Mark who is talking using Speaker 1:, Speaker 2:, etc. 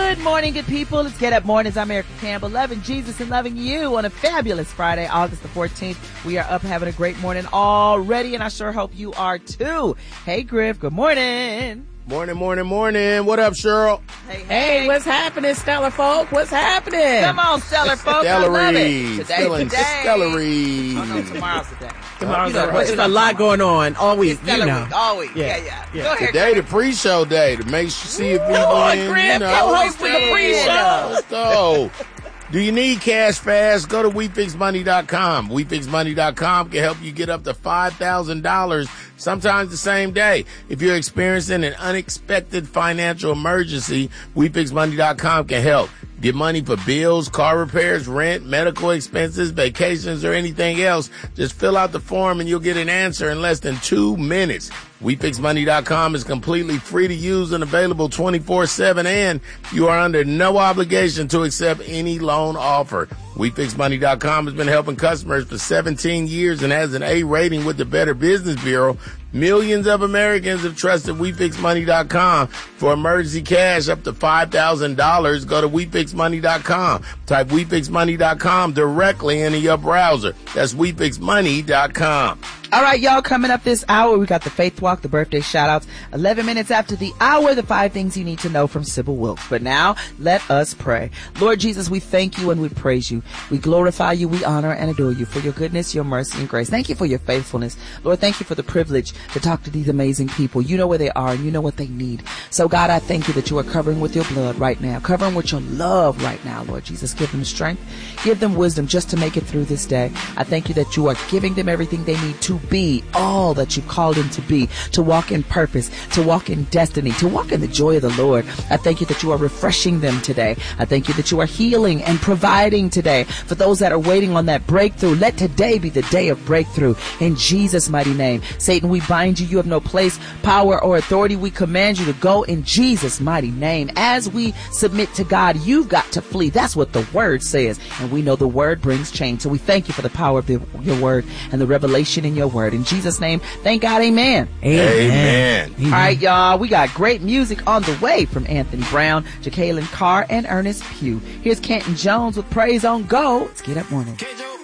Speaker 1: Good morning, good people. Let's get up mornings. I'm Erica Campbell, loving Jesus and loving you on a fabulous Friday, August the 14th. We are up having a great morning already, and I sure hope you are too. Hey, Griff, good morning.
Speaker 2: Morning. What up, Cheryl?
Speaker 3: Hey, what's happening, Stellar folk? What's happening?
Speaker 1: Come on, Stellar folk. I love it. Today.
Speaker 2: Stellary.
Speaker 1: Oh, no, tomorrow's the day.
Speaker 3: There's a lot going on all week,
Speaker 1: week, all week. Yeah. Go ahead,
Speaker 2: Today,
Speaker 1: Griff.
Speaker 2: the pre-show day to make sure see if we win.
Speaker 3: Griff, co-host for the pre-show.
Speaker 2: Let's go. Do you need cash fast? Go to WeFixMoney.com. WeFixMoney.com can help you get up to $5,000, sometimes the same day. If you're experiencing an unexpected financial emergency, WeFixMoney.com can help. Get money for bills, car repairs, rent, medical expenses, vacations, or anything else. Just fill out the form and you'll get an answer in less than 2 minutes. WeFixMoney.com is completely free to use and available 24/7, and you are under no obligation to accept any loan offer. WeFixMoney.com has been helping customers for 17 years and has an A rating with the Better Business Bureau. Millions of Americans have trusted WeFixMoney.com for emergency cash up to $5,000. Go to WeFixMoney.com. Type WeFixMoney.com directly into your browser. That's WeFixMoney.com.
Speaker 1: All right, y'all, coming up this hour, we got the Faith Walk, the birthday shout-outs, 11 minutes after the hour, the 5 things you need to know from Sybil Wilkes. But now, let us pray. Lord Jesus, we thank you and we praise you. We glorify you, we honor and adore you for your goodness, your mercy, and grace. Thank you for your faithfulness. Lord, thank you for the privilege to talk to these amazing people. You know where they are and you know what they need. So, God, I thank you that you are covering with your blood right now, covering with your love right now, Lord Jesus. Give them strength, give them wisdom just to make it through this day. I thank you that you are giving them everything they need to be all that you've called them to be, to walk in purpose, to walk in destiny, to walk in the joy of the Lord. I thank you that you are refreshing them today. I thank you that you are healing and providing today for those that are waiting on that breakthrough. Let today be the day of breakthrough in Jesus' mighty name. Satan, we bind you. You have no place, power, or authority. We command you to go in Jesus' mighty name. As we submit to God, you've got to flee. That's what the word says. And we know the word brings change. So we thank you for the power of your word and the revelation in your word. In Jesus' name, thank God, amen.
Speaker 2: Amen.
Speaker 1: All right, y'all, we got great music on the way from Anthony Brown, Jacqueline Carr, and Ernest Pugh. Here's Kenton Jones with Praise on Go. Let's get up morning.